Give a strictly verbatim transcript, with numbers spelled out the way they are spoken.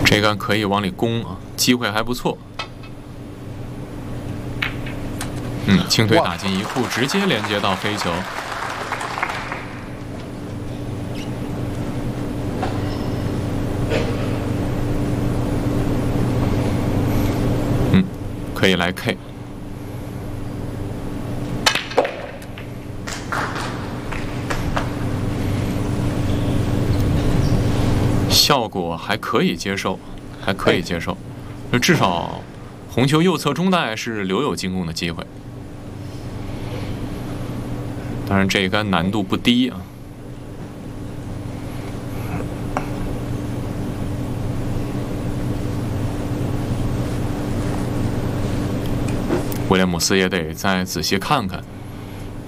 这杆可以往里攻啊，机会还不错。嗯，轻腿打进一库，直接连接到飞球。嗯，可以来 K。 效果还可以接受，还可以接受，就至少红球右侧中带是留有进攻的机会。当然，这一杆难度不低啊。威廉姆斯也得再仔细看看。